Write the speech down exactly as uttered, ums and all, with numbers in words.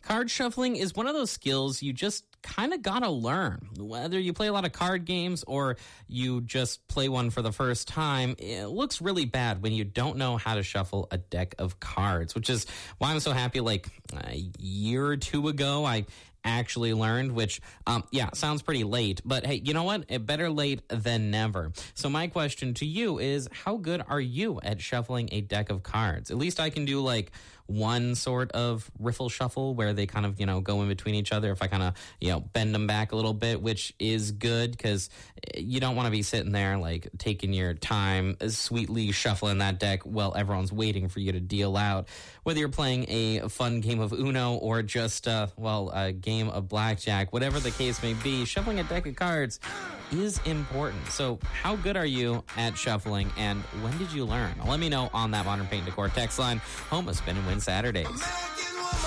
Card shuffling is one of those skills you just kind of gotta learn. Whether you play a lot of card games or you just play one for the first time, it looks really bad when you don't know how to shuffle a deck of cards, which is why I'm so happy. Like a year or two ago, I actually learned, which, um, yeah, sounds pretty late. But hey, you know what? It better late than never. So my question to you is, how good are you at shuffling a deck of cards? At least I can do like one sort of riffle shuffle where they kind of, you know, go in between each other if I kind of, you know, bend them back a little bit, which is good because you don't want to be sitting there like taking your time sweetly shuffling that deck while everyone's waiting for you to deal out. Whether you're playing a fun game of Uno or just, uh, well, a game of blackjack, whatever the case may be, shuffling a deck of cards is important. So how good are you at shuffling, and when did you learn? Let me know on that Modern Paint Decor text line, home of Spin and Win Saturdays.